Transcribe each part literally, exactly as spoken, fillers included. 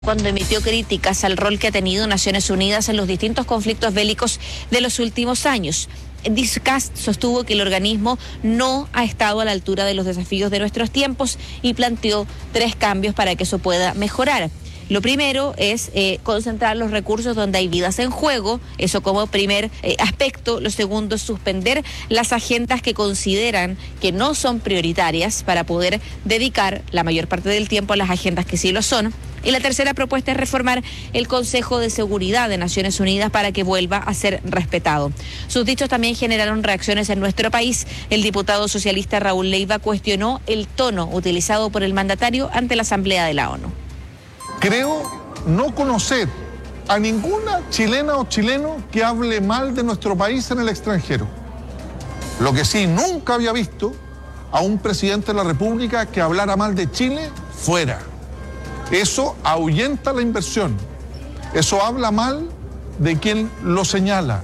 cuando emitió críticas al rol que ha tenido Naciones Unidas en los distintos conflictos bélicos de los últimos años. Kast sostuvo que el organismo no ha estado a la altura de los desafíos de nuestros tiempos y planteó tres cambios para que eso pueda mejorar. Lo primero es eh, concentrar los recursos donde hay vidas en juego, eso como primer eh, aspecto. Lo segundo es suspender las agendas que consideran que no son prioritarias para poder dedicar la mayor parte del tiempo a las agendas que sí lo son. Y la tercera propuesta es reformar el Consejo de Seguridad de Naciones Unidas para que vuelva a ser respetado. Sus dichos también generaron reacciones en nuestro país. El diputado socialista Raúl Leiva cuestionó el tono utilizado por el mandatario ante la Asamblea de la ONU. Creo no conocer a ninguna chilena o chileno que hable mal de nuestro país en el extranjero. Lo que sí, nunca había visto a un presidente de la República que hablara mal de Chile fuera. Eso ahuyenta la inversión. Eso habla mal de quien lo señala.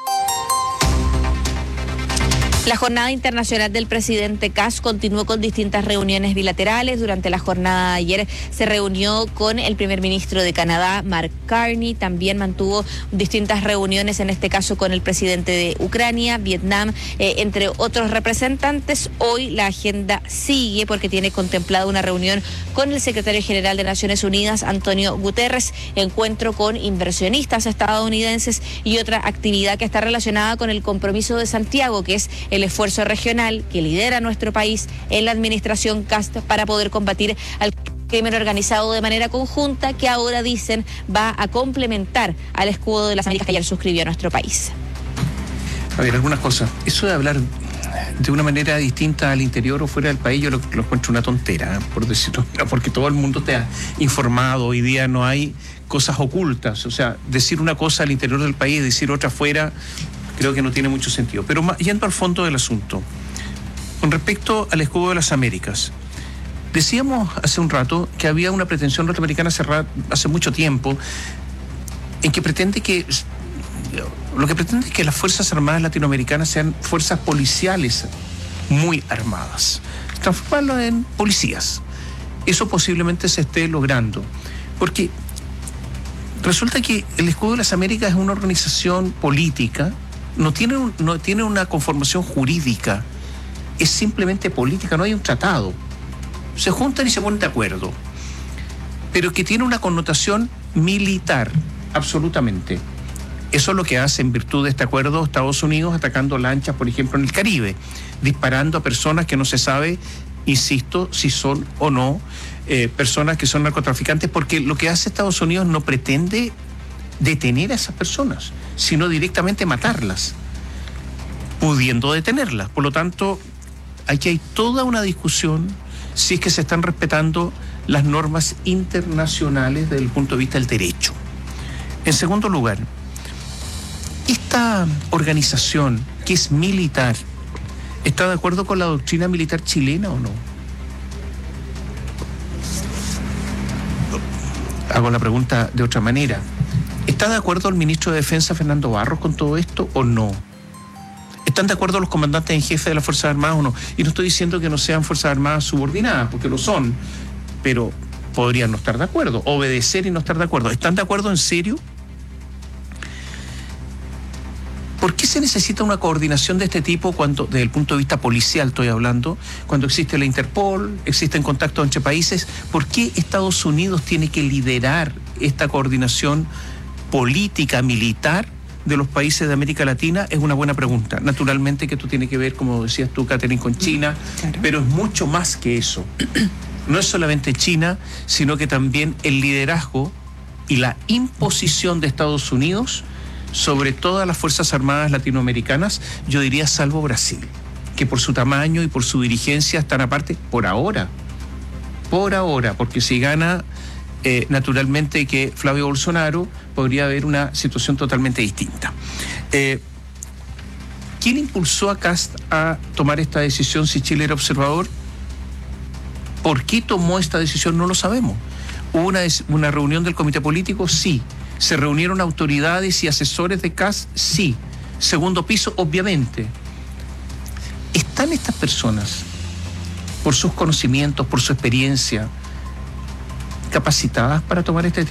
La jornada internacional del presidente Kast continuó con distintas reuniones bilaterales. Durante la jornada de ayer se reunió con el primer ministro de Canadá, Mark Carney. También mantuvo distintas reuniones, en este caso con el presidente de Ucrania, Vietnam, eh, entre otros representantes. Hoy la agenda sigue porque tiene contemplada una reunión con el secretario general de Naciones Unidas, Antonio Guterres, encuentro con inversionistas estadounidenses y otra actividad que está relacionada con el compromiso de Santiago, que es el esfuerzo regional que lidera nuestro país en la administración Kast para poder combatir al crimen organizado de manera conjunta, que ahora dicen va a complementar al escudo de las Américas que ayer suscribió a nuestro país. A ver, algunas cosas. Eso de hablar de una manera distinta al interior o fuera del país, yo lo, lo encuentro una tontera, ¿eh? Por decirlo, porque todo el mundo está informado. Hoy día no hay cosas ocultas. O sea, decir una cosa al interior del país y decir otra afuera, creo que no tiene mucho sentido. Pero yendo al fondo del asunto, con respecto al escudo de las Américas, decíamos hace un rato que había una pretensión norteamericana cerrada hace mucho tiempo, en que pretende que, lo que pretende es que las Fuerzas Armadas latinoamericanas sean fuerzas policiales muy armadas, transformarlo en policías. Eso posiblemente se esté logrando, porque resulta que el escudo de las Américas es una organización política. No tiene, un, no tiene una conformación jurídica, es simplemente política, no hay un tratado. Se juntan y se ponen de acuerdo, pero que tiene una connotación militar, absolutamente. Eso es lo que hace, en virtud de este acuerdo, Estados Unidos atacando lanchas, por ejemplo, en el Caribe, disparando a personas que no se sabe, insisto, si son o no eh, personas que son narcotraficantes, porque lo que hace Estados Unidos no pretende detener a esas personas, sino directamente matarlas, pudiendo detenerlas. Por lo tanto, aquí hay toda una discusión si es que se están respetando las normas internacionales desde el punto de vista del derecho. En segundo lugar, esta organización que es militar, ¿está de acuerdo con la doctrina militar chilena o no? Hago la pregunta de otra manera. ¿Está de acuerdo el ministro de Defensa, Fernando Barros, con todo esto o no? ¿Están de acuerdo los comandantes en jefe de las Fuerzas Armadas o no? Y no estoy diciendo que no sean Fuerzas Armadas subordinadas, porque lo son, pero podrían no estar de acuerdo, obedecer y no estar de acuerdo. ¿Están de acuerdo en serio? ¿Por qué se necesita una coordinación de este tipo cuando, desde el punto de vista policial estoy hablando, cuando existe la Interpol, existen contactos entre países? ¿Por qué Estados Unidos tiene que liderar esta coordinación política, militar de los países de América Latina? Es una buena pregunta. Naturalmente que esto tiene que ver, como decías tú, Catherine, con China, claro, pero es mucho más que eso. No es solamente China, sino que también el liderazgo y la imposición de Estados Unidos sobre todas las Fuerzas Armadas latinoamericanas, yo diría salvo Brasil, que por su tamaño y por su dirigencia están aparte por ahora. Por ahora, porque si gana Eh, naturalmente que Flavio Bolsonaro, podría haber una situación totalmente distinta. Eh, ¿Quién impulsó a Kast a tomar esta decisión si Chile era observador? ¿Por qué tomó esta decisión? No lo sabemos. ¿Hubo una, una reunión del comité político? Sí. ¿Se reunieron autoridades y asesores de Kast? Sí. Segundo piso, obviamente. ¿Están estas personas, por sus conocimientos, por su experiencia, capacitadas para tomar este